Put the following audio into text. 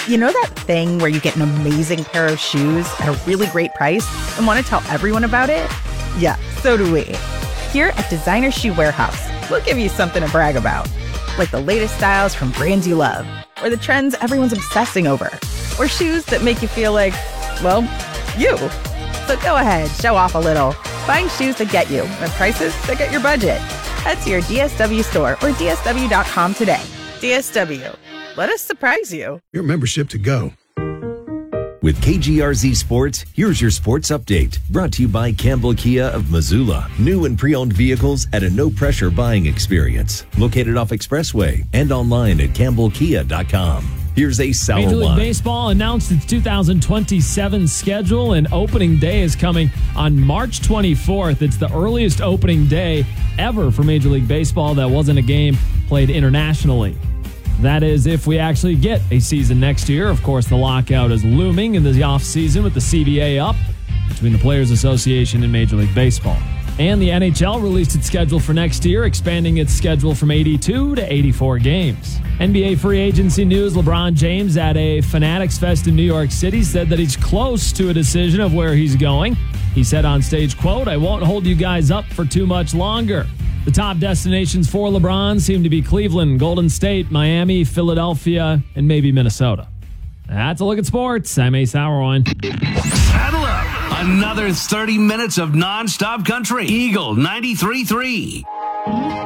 You know that thing where you get an amazing pair of shoes at a really great price and want to tell everyone about it? Yeah, so do we. Here at Designer Shoe Warehouse, we'll give you something to brag about. Like the latest styles from brands you love, or the trends everyone's obsessing over, or shoes that make you feel like, well, you. So go ahead, show off a little. Find shoes that get you at prices that get your budget. Head to your DSW store or DSW.com today. DSW. Let us surprise you. Your membership to go. With KGRZ Sports, here's your sports update. Brought to you by Campbell Kia of Missoula. New and pre-owned vehicles at a no-pressure buying experience. Located off Expressway and online at campbellkia.com. Here's a sour Major League one. Baseball announced its 2027 schedule, and opening day is coming on March 24th. It's the earliest opening day ever for Major League Baseball that wasn't a game played internationally. That is, if we actually get a season next year. Of course, the lockout is looming in the offseason with the CBA up between the Players Association and Major League Baseball. And the NHL released its schedule for next year, expanding its schedule from 82 to 84 games. NBA free agency news, LeBron James at a Fanatics Fest in New York City said that he's close to a decision of where he's going. He said on stage, quote, "I won't hold you guys up for too much longer." The top destinations for LeBron seem to be Cleveland, Golden State, Miami, Philadelphia, and maybe Minnesota. That's a look at sports. I'm Ace Hourwine. Saddle up. Another 30 minutes of nonstop country. Eagle 93.3.